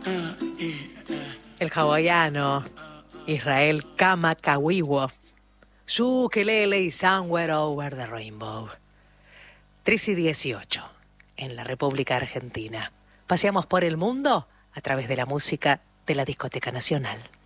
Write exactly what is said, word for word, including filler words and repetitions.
El hawaiano Israel Kamakawiwo. Ukulele y Somewhere Over the Rainbow. tres y dieciocho en la República Argentina. Paseamos por el mundo a través de la música de la Discoteca Nacional.